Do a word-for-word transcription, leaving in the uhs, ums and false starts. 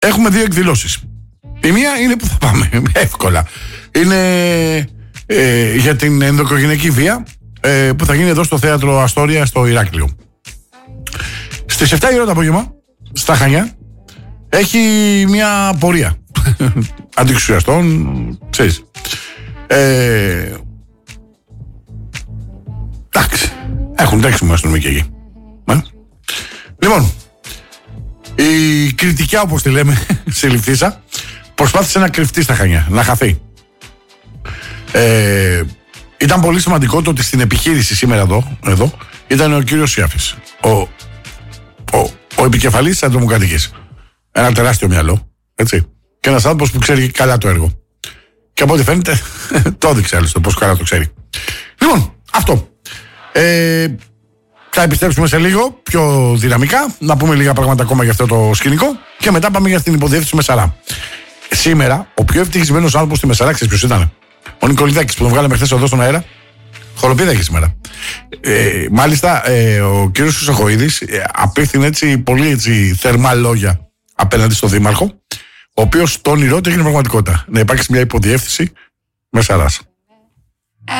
έχουμε δύο εκδηλώσεις. Η μία είναι που θα πάμε εύκολα. Είναι ε, για την ενδοοικογενειακή βία ε, που θα γίνει εδώ στο θέατρο Αστόρια στο Ηράκλειο. Στις εφτά η ώρα το απόγευμα, στα Χανιά, έχει μια πορεία αντιξουσιαστών, ξέρεις. Ε, εντάξει, έχουν τρέξιμο αστυνομικοί εκεί. Ε. Λοιπόν, η κριτικιά, όπως τη λέμε, σε Λιφθύσα, προσπάθησε να κρυφτεί στα Χανιά, να χαθεί. Ε, ήταν πολύ σημαντικό το ότι στην επιχείρηση σήμερα εδώ, εδώ ήταν ο κύριος Σιάφης, ο, ο, ο επικεφαλής της Αντρομοκρατικής. Ένα τεράστιο μυαλό, έτσι. Και ένας άνθρωπος που ξέρει καλά το έργο. Και από ό,τι φαίνεται, το έδειξε άλλωστε πώς καλά το ξέρει. Λοιπόν, αυτό. Ε, θα επιστρέψουμε σε λίγο πιο δυναμικά, να πούμε λίγα πράγματα ακόμα για αυτό το σκηνικό και μετά πάμε για την υποδιεύθυνση Μεσαρά. Σήμερα, ο πιο ευτυχισμένος άνθρωπος στη Μεσαρά, ξέρεις ποιος ήταν? Ο Νικολιδάκης που τον βγάλαμε χθες εδώ στον αέρα. Χολοπίδα έχει σήμερα. Ε, μάλιστα, ε, ο κύριος Χρυσοχοΐδης ε, απίθυνε έτσι πολύ έτσι, θερμά λόγια απέναντι στον Δήμαρχο, ο οποίος το όνειρό του έγινε πραγματικότητα. Να υπάρξει μια υποδιεύθυνση Μεσαράς.